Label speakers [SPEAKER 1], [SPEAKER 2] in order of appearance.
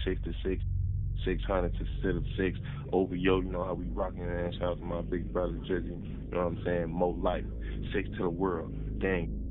[SPEAKER 1] 6 to 6, 600 to 6. OVO, you know how we rocking, man. Shout out to my big brother Jizzy. You know what I'm saying? More life. 6 to the world. Gang.